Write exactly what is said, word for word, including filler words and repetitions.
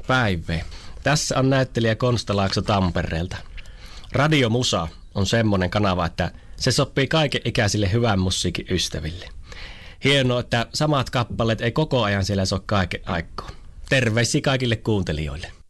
päivää. Tässä on näyttelijä Konsta Laakso Tampereelta. Radiomusa on semmoinen kanava, että se sopii kaiken ikäisille hyvän musiikin ystäville. Hienoa, että samat kappaleet ei koko ajan siellä soi kaiken aikaa. Terveisiä kaikille kuuntelijoille.